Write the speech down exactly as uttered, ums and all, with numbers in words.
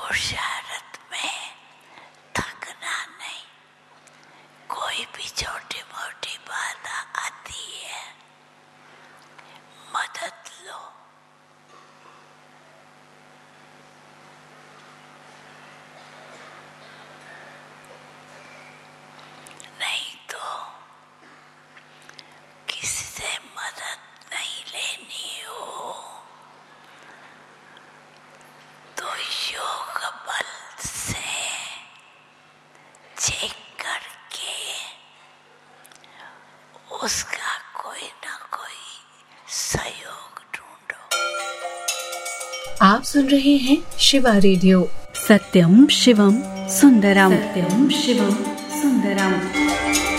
पुरुषार्थ में थकना नहीं। कोई भी छोटी मोटी बाधा आती है, मदद लो। नहीं तो किसी से मदद नहीं लेनी हो तो योग बल से चेक करके उसका कोई ना कोई सहयोग ढूंढो। आप सुन रहे हैं शिवा रेडियो। सत्यम शिवम सुंदरम। सत्यम शिवम सुंदरम।